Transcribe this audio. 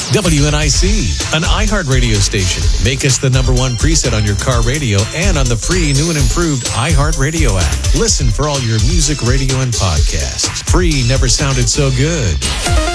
WNIC, an iHeartRadio station. Make us the #1 preset on your car radio and on the free new and improved iHeartRadio app. Listen for all your music, radio, and podcasts. Free never sounded so good.